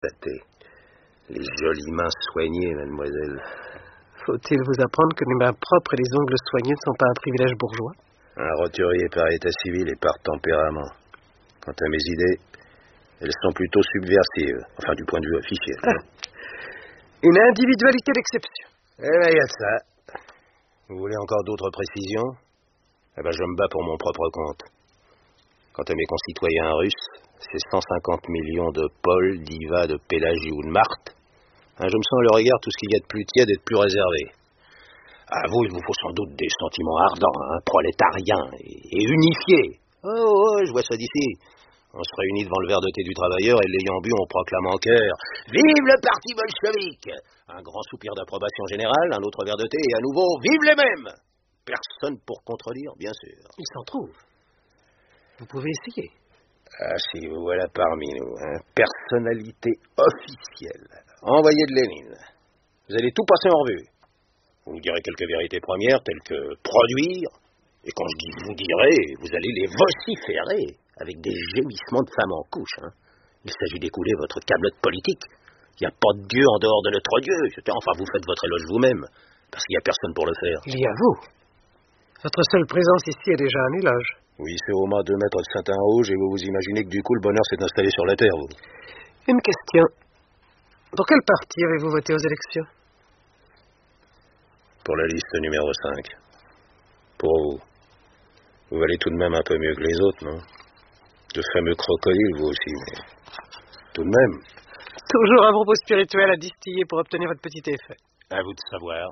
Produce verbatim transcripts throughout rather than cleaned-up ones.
constater. Les jolies mains soignées, mademoiselle. Faut-il vous apprendre que les mains propres et les ongles soignés ne sont pas un privilège bourgeois? Un roturier par état civil et par tempérament. Quant à mes idées, elles sont plutôt subversives, enfin du point de vue officiel. Ah. Une individualité d'exception. Eh bien, il y a de ça. Vous voulez encore d'autres précisions? Eh bien, je me bats pour mon propre compte. Quant à mes concitoyens russes, c'est cent cinquante millions de Paul, d'Iva, de Pélagie ou de Marthe. Hein, je me sens à leur égard tout ce qu'il y a de plus tiède et de plus réservé. À vous, il vous faut sans doute des sentiments ardents, hein, prolétariens et, et unifiés. Oh, oh, je vois ça d'ici. On se réunit devant le verre de thé du travailleur et l'ayant bu, on proclame en chœur « Vive le parti bolchevique !» Un grand soupir d'approbation générale, un autre verre de thé et à nouveau « Vive les mêmes !» Personne pour contredire, bien sûr. Il s'en trouve. Vous pouvez essayer. Ah, si vous voilà parmi nous, hein, personnalité officielle, envoyé de Lénine. Vous allez tout passer en revue. Vous nous direz quelques vérités premières, telles que produire, et quand je dis vous direz, vous allez les vociférer, avec des gémissements de femmes en couche. Hein. Il s'agit d'écouler votre câblotte politique. Il n'y a pas de Dieu en dehors de notre Dieu. Enfin, vous faites votre éloge vous-même, parce qu'il n'y a personne pour le faire. Il y a vous. Votre seule présence ici est déjà un éloge. Oui, c'est au moins deux mètres de satin rouge, et vous vous imaginez que du coup, le bonheur s'est installé sur la terre, vous. Une question. Pour quel parti avez-vous voté aux élections? Pour la liste numéro cinq. Pour vous. Vous valez tout de même un peu mieux que les autres, non? De fameux crocodiles, vous aussi, mais... tout de même. Toujours un propos spirituel à distiller pour obtenir votre petit effet. À vous de savoir.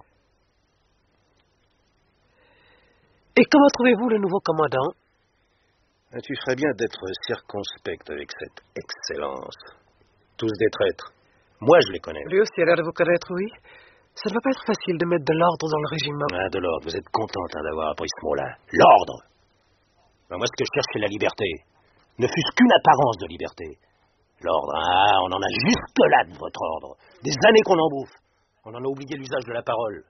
Et comment trouvez-vous le nouveau commandant? Tu ferais bien d'être circonspect avec cette excellence. Tous des traîtres. Moi, je les connais. Lui aussi a l'air de vous connaître, oui. Ça ne va pas être facile de mettre de l'ordre dans le régiment. Ah, de l'ordre. Vous êtes contente hein, d'avoir appris ce mot-là. L'ordre. Ben, moi, ce que je cherche, c'est la liberté. Ne fût-ce qu'une apparence de liberté. L'ordre, ah, on en a jusque-là de votre ordre. Des années qu'on en bouffe. On en a oublié l'usage de la parole.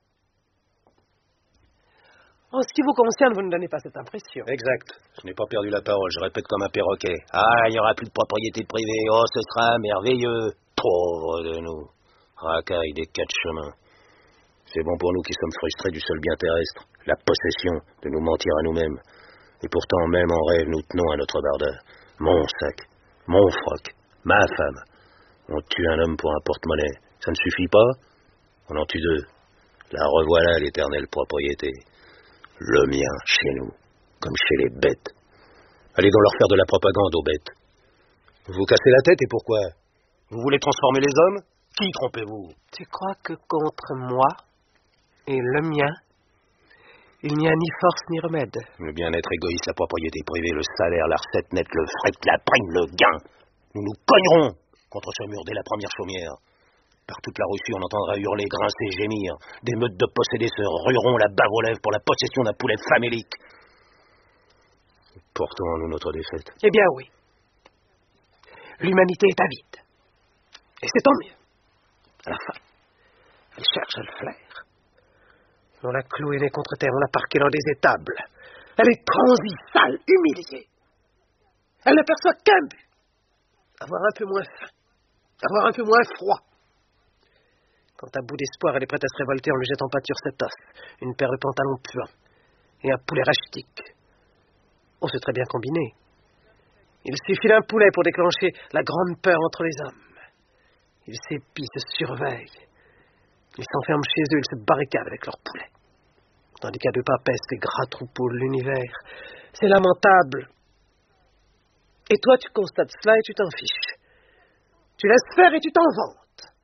En ce qui vous concerne, vous ne donnez pas cette impression. Exact. Je n'ai pas perdu la parole. Je répète comme un perroquet. Ah, il n'y aura plus de propriété privée. Oh, ce sera merveilleux. Pauvre de nous. Racaille des quatre chemins. C'est bon pour nous qui sommes frustrés du seul bien terrestre. La possession, de nous mentir à nous-mêmes. Et pourtant, même en rêve, nous tenons à notre barda. Mon sac, mon froc, ma femme. On tue un homme pour un porte-monnaie. Ça ne suffit pas? On en tue deux. La revoilà l'éternelle propriété. Le mien, chez nous, comme chez les bêtes. Allez donc leur faire de la propagande aux bêtes. Vous vous cassez la tête et pourquoi? Vous voulez transformer les hommes? Qui trompez-vous? Tu crois que contre moi et le mien, il n'y a ni force ni remède? Le bien-être égoïste, la propriété privée, le salaire, la recette nette, le fric, la prime, le gain. Nous nous cognerons contre ce mur dès la première chaumière. Par toute la Russie, on entendra hurler, grincer, gémir. Des meutes de possédés se rueront la bave aux lèvres pour la possession d'un poulet famélique. Portons-nous notre défaite. Eh bien oui. L'humanité est avide. Et c'est tant mieux. À la fin, elle cherche à le flaire. On l'a cloué nez contre terre, on l'a parqué dans des étables. Elle est transie, sale, humiliée. Elle n'aperçoit qu'un but. Avoir un peu moins faim. Avoir un peu moins froid. Quand à bout d'espoir, elle est prête à se révolter en lui jetant pâture cet os, une paire de pantalons puants et un poulet rachitique. Oh, c'est très bien combiné. Il suffit d'un poulet pour déclencher la grande peur entre les hommes. Ils s'épient, se surveillent. Ils s'enferment chez eux, ils se barricadent avec leur poulet. Tandis qu'à deux pas pèsent les gras troupeaux de l'univers. C'est lamentable. Et toi, tu constates cela et tu t'en fiches. Tu laisses faire et tu t'en vantes.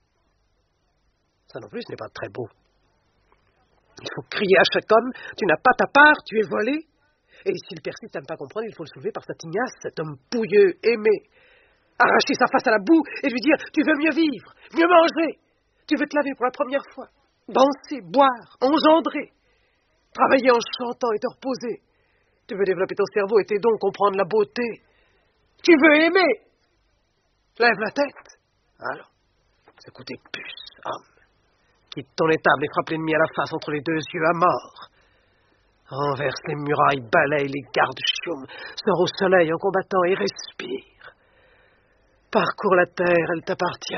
Ça non plus, ce n'est pas très beau. Il faut crier à chaque homme, tu n'as pas ta part, tu es volé. Et s'il persiste à ne pas comprendre, il faut le soulever par sa tignasse, cet homme pouilleux, aimé. Arracher sa face à la boue et lui dire, tu veux mieux vivre, mieux manger. Tu veux te laver pour la première fois, danser, boire, engendrer, travailler en chantant et te reposer. Tu veux développer ton cerveau et tes dons, comprendre la beauté. Tu veux aimer. Lève la tête. Alors, ce coup des puces, homme. Quitte ton étable et frappe l'ennemi à la face entre les deux yeux à mort. Renverse les murailles, balaye les gardes-chioums, sors au soleil en combattant et respire. Parcours la terre, elle t'appartient.